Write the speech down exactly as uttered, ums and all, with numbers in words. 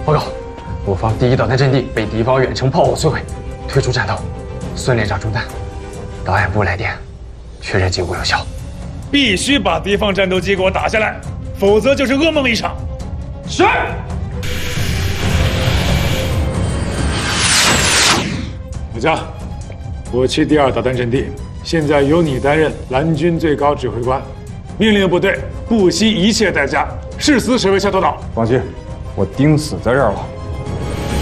报告，我方第一导弹阵地被敌方远程炮火摧毁，退出战斗。孙连长中弹，导演部来电，确认结果有效。 必须把敌方战斗机给我打下来，否则就是噩梦一场。是。老姜，我区第二导弹阵地现在由你担任蓝军最高指挥官，命令部队不惜一切代价，誓死守卫下头岛。 放心，我顶死在这儿了。